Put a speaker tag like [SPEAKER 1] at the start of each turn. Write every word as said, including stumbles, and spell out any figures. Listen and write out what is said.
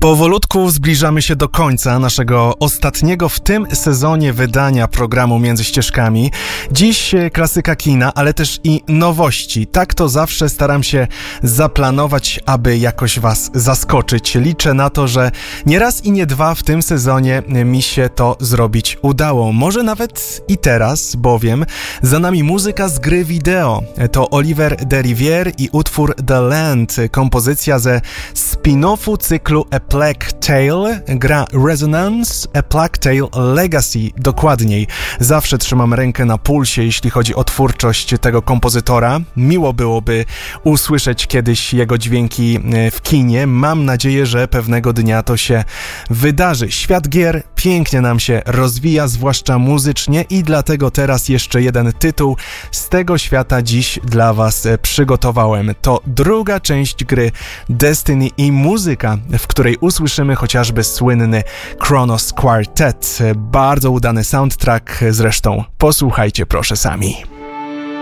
[SPEAKER 1] Powolutku zbliżamy się do końca naszego ostatniego w tym sezonie wydania programu Między Ścieżkami. Dziś klasyka kina, ale też i nowości. Tak to zawsze staram się zaplanować, aby jakoś was zaskoczyć. Liczę na to, że nie raz i nie dwa w tym sezonie mi się to zrobić udało. Może nawet i teraz, bowiem za nami muzyka z gry wideo. To Oliver Derivière i utwór The Land, kompozycja ze spin-offu cyklu A Plague Tale, gra Resonance, A Plague Tale Legacy dokładniej. Zawsze trzymam rękę na pulsie, jeśli chodzi o twórczość tego kompozytora. Miło byłoby usłyszeć kiedyś jego dźwięki w kinie. Mam nadzieję, że pewnego dnia to się wydarzy. Świat gier pięknie nam się rozwija, zwłaszcza muzycznie, i dlatego teraz jeszcze jeden tytuł z tego świata dziś dla was przygotowałem. To druga część gry Destiny i muzyka, w której usłyszymy chociażby słynny Kronos Quartet. Bardzo udany soundtrack zresztą. Posłuchajcie proszę sami.